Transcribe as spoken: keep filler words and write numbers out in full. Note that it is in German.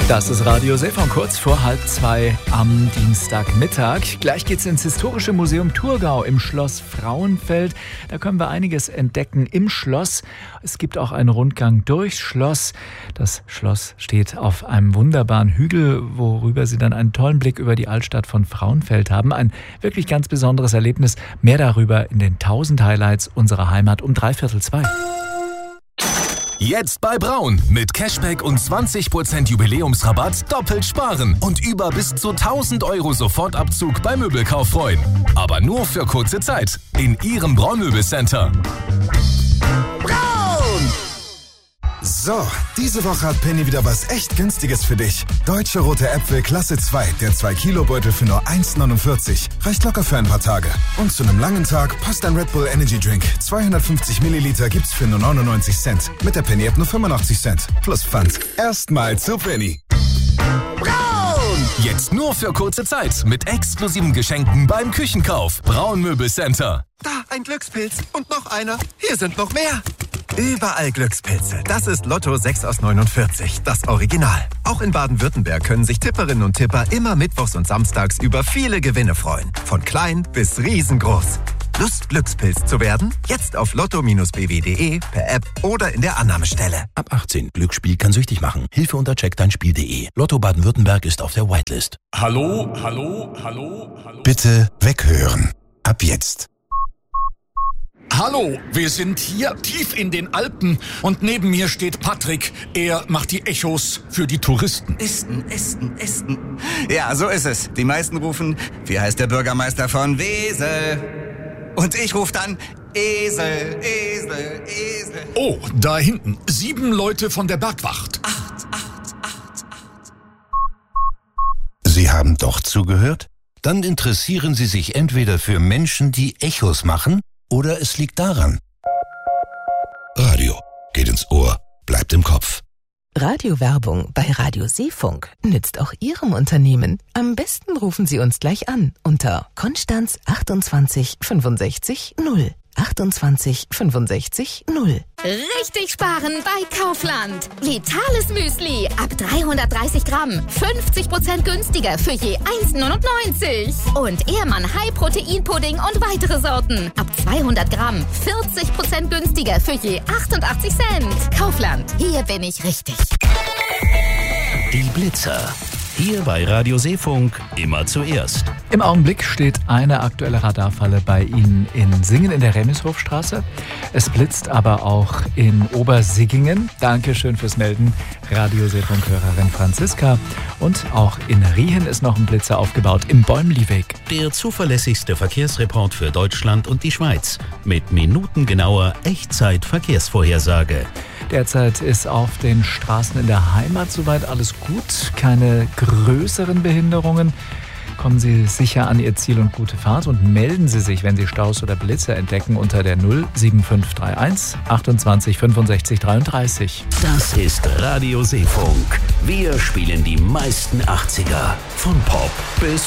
Das ist Radio Seefunk, kurz vor halb zwei am Dienstagmittag. Gleich geht's ins Historische Museum Thurgau im Schloss Frauenfeld. Da können wir einiges entdecken im Schloss. Es gibt auch einen Rundgang durchs Schloss. Das Schloss steht auf einem wunderbaren Hügel, worüber Sie dann einen tollen Blick über die Altstadt von Frauenfeld haben. Ein wirklich ganz besonderes Erlebnis. Mehr darüber in den tausend Highlights unserer Heimat um dreiviertel zwei. Jetzt bei Braun. Mit Cashback und zwanzig Prozent Jubiläumsrabatt doppelt sparen und über bis zu tausend Euro Sofortabzug beim Möbelkauf freuen. Aber nur für kurze Zeit. In Ihrem Braun Möbelcenter. Braun! So, diese Woche hat Penny wieder was echt Günstiges für dich. Deutsche Rote Äpfel Klasse zwei, der zwei Kilo Beutel für nur eins neunundvierzig. Reicht locker für ein paar Tage. Und zu einem langen Tag passt ein Red Bull Energy Drink. zweihundertfünfzig Milliliter gibt's für nur neunundneunzig Cent. Mit der Penny App nur fünfundachtzig Cent. Plus Pfand. Erstmal zu Penny. Braun! Jetzt nur für kurze Zeit mit exklusiven Geschenken beim Küchenkauf. Braun Möbelcenter. Da, ein Glückspilz und noch einer. Hier sind noch mehr. Überall Glückspilze. Das ist Lotto sechs aus neunundvierzig, das Original. Auch in Baden-Württemberg können sich Tipperinnen und Tipper immer mittwochs und samstags über viele Gewinne freuen. Von klein bis riesengroß. Lust, Glückspilz zu werden? Jetzt auf lotto b w punkt de, per App oder in der Annahmestelle. Ab achtzehn. Glücksspiel kann süchtig machen. Hilfe unter check dein spiel punkt de. Lotto Baden-Württemberg ist auf der Whitelist. Hallo, hallo, hallo, hallo. Bitte weghören. Ab jetzt. Hallo, wir sind hier tief in den Alpen und neben mir steht Patrick. Er macht die Echos für die Touristen. Esten, Esten, Esten. Ja, so ist es. Die meisten rufen, wie heißt der Bürgermeister von Wesel? Und ich rufe dann, Esel, Esel, Esel. Oh, da hinten, sieben Leute von der Bergwacht. Acht, acht, acht, acht. Sie haben doch zugehört? Dann interessieren Sie sich entweder für Menschen, die Echos machen, oder es liegt daran. Radio geht ins Ohr, bleibt im Kopf. Radiowerbung bei Radio Seefunk nützt auch Ihrem Unternehmen. Am besten rufen Sie uns gleich an unter Konstanz achtundzwanzig fünfundsechzig null. achtundzwanzig fünfundsechzig null. Richtig sparen bei Kaufland. Vitales Müsli ab dreihundertdreißig Gramm. fünfzig Prozent günstiger für je eins neunundneunzig. Und Ehrmann High Protein Pudding und weitere Sorten. Ab zweihundert Gramm. vierzig Prozent günstiger für je achtundachtzig Cent. Kaufland. Hier bin ich richtig. Die Blitzer. Hier bei Radio Seefunk immer zuerst. Im Augenblick steht eine aktuelle Radarfalle bei Ihnen in Singen in der Remishofstraße. Es blitzt aber auch in Obersiggingen. Dankeschön fürs Melden, Radio Seefunk-Hörerin Franziska. Und auch in Riehen ist noch ein Blitzer aufgebaut, im Bäumliweg. Der zuverlässigste Verkehrsreport für Deutschland und die Schweiz. Mit minutengenauer Echtzeit-Verkehrsvorhersage. Derzeit ist auf den Straßen in der Heimat soweit alles gut. Keine größeren Behinderungen. Kommen Sie sicher an Ihr Ziel und gute Fahrt und melden Sie sich, wenn Sie Staus oder Blitzer entdecken, unter der null sieben fünf drei eins achtundzwanzig fünfundsechzig dreiunddreißig. Das ist Radio Seefunk. Wir spielen die meisten achtziger. Von Pop bis